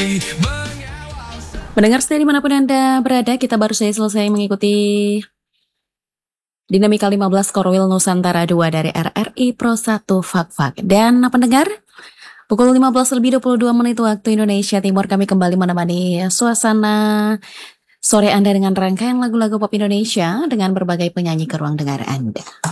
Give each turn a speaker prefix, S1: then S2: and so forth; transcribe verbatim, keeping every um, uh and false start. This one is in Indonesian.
S1: Pendengar setia dimanapun Anda berada, kita baru saja selesai mengikuti Dinamika lima belas Korwil Nusantara dua dari R R I Pro satu Fak-Fak. Dan pendengar, pukul lima belas lebih dua puluh dua menit waktu Indonesia Timur kami kembali menemani suasana sore Anda dengan rangkaian lagu-lagu pop Indonesia dengan berbagai penyanyi ke ruang dengar Anda.